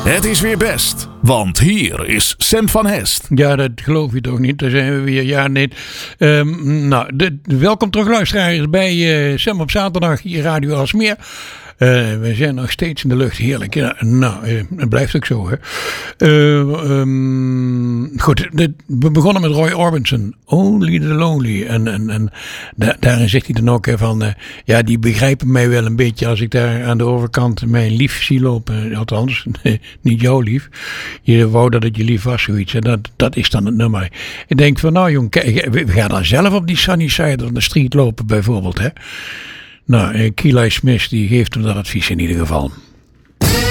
Het is weer best, want hier is Sam van Hest. Ja, dat geloof je toch niet? Daar zijn we weer. Ja, nee. Welkom terug, luisteraars, bij Sam op zaterdag hier Radio Aalsmeer. We zijn nog steeds in de lucht. Heerlijk. Ja, het blijft ook zo. Hè. Goed, we begonnen met Roy Orbison. Only the Lonely. En daarin zegt hij dan ook van... die begrijpen mij wel een beetje als ik daar aan de overkant mijn lief zie lopen. Althans, niet jouw lief. Je wou dat het je lief was, zoiets. En dat is dan het nummer. Ik denk van, nou jong, we gaan dan zelf op die sunny side of the street lopen bijvoorbeeld, hè. Nou, Keely Smith die geeft hem dat advies in ieder geval.